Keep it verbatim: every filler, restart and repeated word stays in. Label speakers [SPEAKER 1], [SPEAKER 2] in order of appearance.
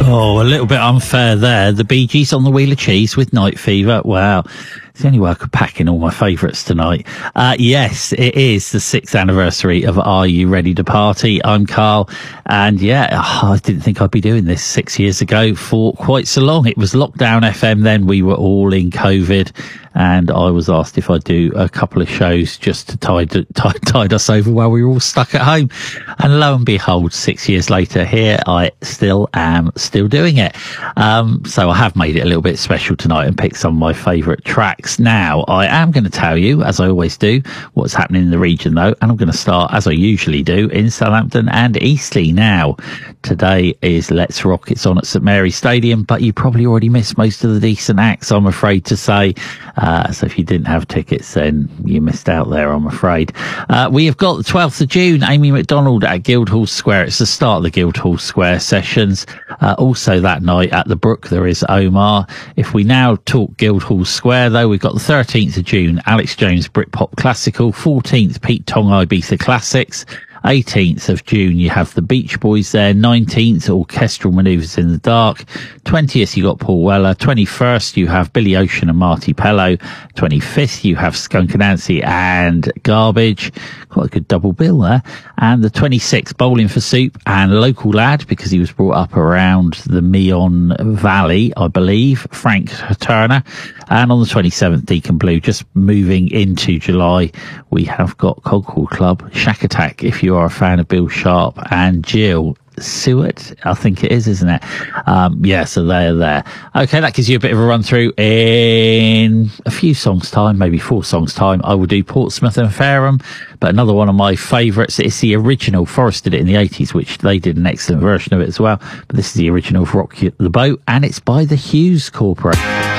[SPEAKER 1] Oh, a little bit unfair there. The Bee Gees on the Wheel of Cheese with Night Fever. Wow. It's the only way I could pack in all my favourites tonight. Uh, yes, it is the sixth anniversary of Are You Ready to Party? I'm Carl. And yeah, I didn't think I'd be doing this six years ago for quite so long. It was Lockdown F M then. We were all in COVID. And I was asked if I'd do a couple of shows just to tide, tide, tide us over while we were all stuck at home. And lo and behold, six years later, here I still am, still doing it. Um, so I have made it a little bit special tonight and picked some of my favourite tracks. Now, I am going to tell you, as I always do, what's happening in the region, though. And I'm going to start, as I usually do, in Southampton and Eastleigh. Now, today is Let's Rock. It's on at St Mary's Stadium, but you probably already missed most of the decent acts, I'm afraid to say. Uh, so if you didn't have tickets, then you missed out there, I'm afraid. Uh, we have got the twelfth of June, Amy McDonald at Guildhall Square. It's the start of the Guildhall Square sessions. Uh, also that night at the Brook, there is Omar. If we now talk Guildhall Square, though, we've got the thirteenth of June, Alex Jones Britpop Classical. fourteenth, Pete Tong Ibiza Classics. eighteenth of June, you have the Beach Boys there. nineteenth, Orchestral Manoeuvres in the Dark. twentieth, you got Paul Weller. twenty-first, you have Billy Ocean and Marty Pello. twenty-fifth, you have Skunk Anansie and Garbage. Quite a good double bill there. And the twenty-sixth, Bowling for Soup and Local Lad, because he was brought up around the Meon Valley, I believe, Frank Turner. And on the twenty-seventh, Deacon Blue. Just moving into July, we have got Cogswell Club, Shack Attack, if you are a fan of Bill Sharp, and Jill Seward, I think it is, isn't it? Um, yeah, so they're there. Okay, that gives you a bit of a run through. In a few songs' time, maybe four songs' time, I will do Portsmouth and Fareham, but another one of my favourites, it's the original. Forest did it in the eighties, which they did an excellent version of it as well, but this is the original for Rock the Boat, and it's by the Hughes Corporation.